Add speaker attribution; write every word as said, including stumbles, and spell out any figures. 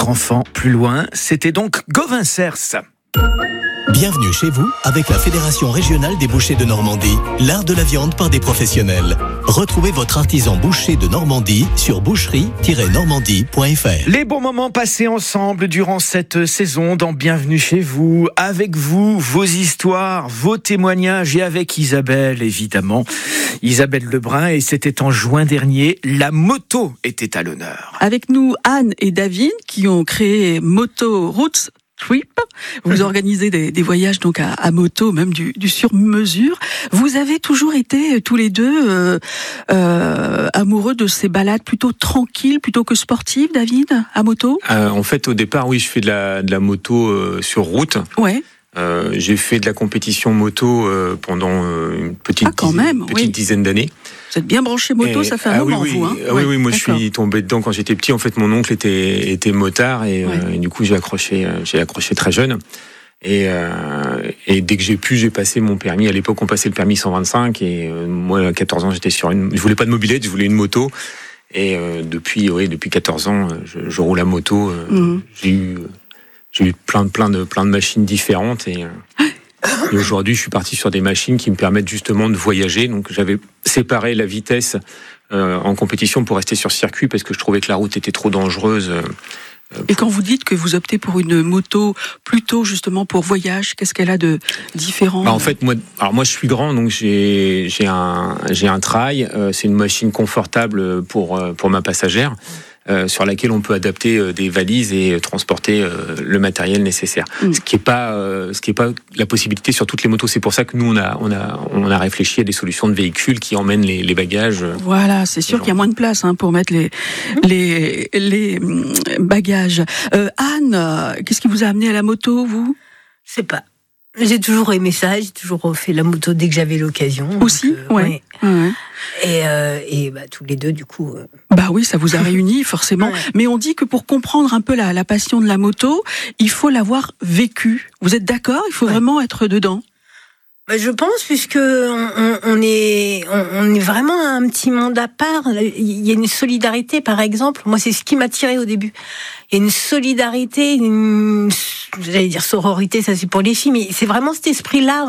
Speaker 1: votre enfant plus loin. C'était donc Gauvin Cers.
Speaker 2: Bienvenue chez vous avec la Fédération régionale des bouchers de Normandie, l'art de la viande par des professionnels. Retrouvez votre artisan boucher de Normandie sur boucherie tiret normandie point f r.
Speaker 1: Les bons moments passés ensemble durant cette saison dans Bienvenue chez vous, avec vous, vos histoires, vos témoignages et avec Isabelle évidemment, Isabelle Lebrun, et c'était en juin dernier, la moto était à l'honneur.
Speaker 3: Avec nous Anne et David qui ont créé Moto Roots Trip. Vous organisez des, des voyages donc à, à moto, même du, du sur-mesure. Vous avez toujours été tous les deux euh, euh, amoureux de ces balades plutôt tranquilles, plutôt que sportives, David, à moto.
Speaker 4: Euh, en fait, au départ, oui, je fais de la, de la moto euh, sur route.
Speaker 3: Ouais.
Speaker 4: Euh, j'ai fait de la compétition moto euh, pendant euh, une petite,
Speaker 3: ah, quand
Speaker 4: dizaine,
Speaker 3: même,
Speaker 4: petite
Speaker 3: oui.
Speaker 4: dizaine d'années.
Speaker 3: Vous êtes bien branché moto, et, ça fait un
Speaker 4: ah,
Speaker 3: moment,
Speaker 4: oui, oui,
Speaker 3: vous. Hein
Speaker 4: ah,
Speaker 3: ouais,
Speaker 4: oui, oui, moi
Speaker 3: d'accord.
Speaker 4: je suis tombé dedans quand j'étais petit. En fait, mon oncle était, était motard et,
Speaker 3: ouais.
Speaker 4: euh, et du coup, j'ai accroché, j'ai accroché très jeune. Et, euh, et dès que j'ai pu, j'ai passé mon permis. À l'époque, on passait le permis cent vingt-cinq et euh, moi, à quatorze ans, j'étais sur une. Je voulais pas de mobilette, je voulais une moto. Et euh, depuis, oui, depuis quatorze ans, je, je roule à moto. Euh, mmh. J'ai eu, j'ai eu plein de, plein de, plein de machines différentes et. Euh, Et aujourd'hui, je suis parti sur des machines qui me permettent justement de voyager. Donc, j'avais séparé la vitesse euh, en compétition pour rester sur circuit parce que je trouvais que la route était trop dangereuse. Euh,
Speaker 3: Et quand vous dites que vous optez pour une moto plutôt justement pour voyage, qu'est-ce qu'elle a de différent ?
Speaker 4: Bah en fait, moi, alors moi, je suis grand, donc j'ai j'ai un j'ai un trail. Euh, c'est une machine confortable pour pour ma passagère. Euh, sur laquelle on peut adapter euh, des valises et euh, transporter euh, le matériel nécessaire. Mmh. Ce qui est pas, euh, ce qui est pas la possibilité sur toutes les motos. C'est pour ça que nous on a, on a, on a réfléchi à des solutions de véhicules qui emmènent les, les bagages. Euh,
Speaker 3: voilà, c'est sûr qu'il y a moins de place hein, pour mettre les, les, les bagages. Euh, Anne, qu'est-ce qui vous a amené à la moto, vous ?
Speaker 5: Je sais pas. J'ai toujours aimé ça, j'ai toujours fait la moto dès que j'avais l'occasion.
Speaker 3: Aussi,
Speaker 5: donc, euh,
Speaker 3: ouais.
Speaker 5: ouais.
Speaker 3: ouais.
Speaker 5: Et, euh, et bah, tous les deux, du coup. Euh...
Speaker 3: Bah oui, ça vous a réunis forcément.
Speaker 5: ouais.
Speaker 3: Mais on dit que pour comprendre un peu la, la passion de la moto, il faut l'avoir vécue. Vous êtes d'accord ? Il faut ouais. vraiment être dedans.
Speaker 5: Bah, je pense, puisque on, on, on est, on, on est vraiment un petit monde à part. Il y a une solidarité, par exemple. Moi, c'est ce qui m'a tiré au début. Il y a une solidarité, une, j'allais dire sororité, ça c'est pour les filles, mais c'est vraiment cet esprit-là.